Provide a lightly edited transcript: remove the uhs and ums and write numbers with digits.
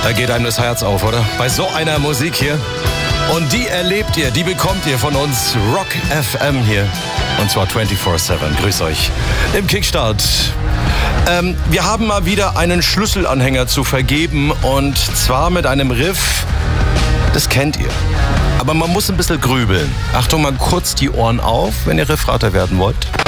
Da geht einem das Herz auf, oder? Bei so einer Musik hier. Und die erlebt ihr, die bekommt ihr von uns. Rock FM hier. Und zwar 24/7. Grüß euch. Im Kickstart. Wir haben mal wieder einen Schlüsselanhänger zu vergeben. Und zwar mit einem Riff, das kennt ihr. Aber man muss ein bisschen grübeln. Achtung, mal kurz die Ohren auf, wenn ihr Riffrater werden wollt.